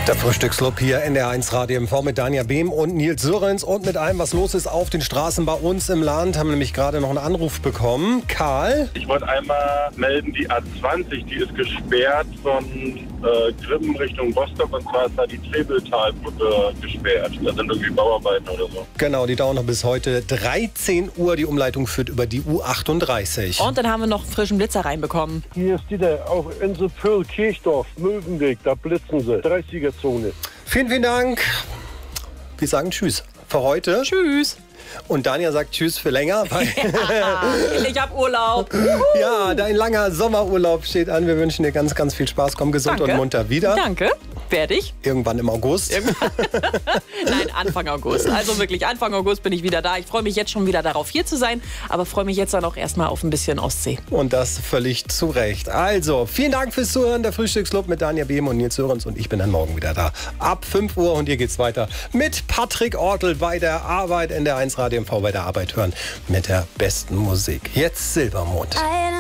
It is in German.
Der Frühstücksclub hier in der 1 Radio MV mit Danja Behm und Nils Sörens und mit allem, was los ist auf den Straßen bei uns im Land. Haben wir nämlich gerade noch einen Anruf bekommen. Karl? Ich wollte einmal melden, die A20, die ist gesperrt von Grimmen Richtung Rostock, und zwar ist da die Trebeltalbrücke gesperrt. Da sind irgendwie Bauarbeiten oder so. Genau, die dauern noch bis heute 13 Uhr. Die Umleitung führt über die U38. Und dann haben wir noch einen frischen Blitzer reinbekommen. Hier ist die da, auf Insel Pöhl, Kirchdorf, Möwenweg, da blitzen sie. 30er-Zone. Vielen, vielen Dank. Wir sagen Tschüss für heute. Tschüss. Und Danja sagt Tschüss für länger. Weil Ich hab Urlaub. ja, dein langer Sommerurlaub steht an. Wir wünschen dir ganz, ganz viel Spaß. Komm gesund Danke. und munter wieder. Danke. Werde ich. Irgendwann im August. Nein, Anfang August. Also wirklich, Anfang August bin ich wieder da. Ich freue mich jetzt schon wieder darauf, hier zu sein. Aber freue mich jetzt dann auch erstmal auf ein bisschen Ostsee. Und das völlig zu Recht. Also, vielen Dank fürs Zuhören. Der Frühstücksclub mit Danja Behm und Nils Sörens. Und ich bin dann morgen wieder da. Ab 5 Uhr. Und hier geht's weiter mit Patrick Ortel bei der Arbeit in der 1 Radio MV bei der Arbeit hören. Mit der besten Musik. Jetzt Silbermond.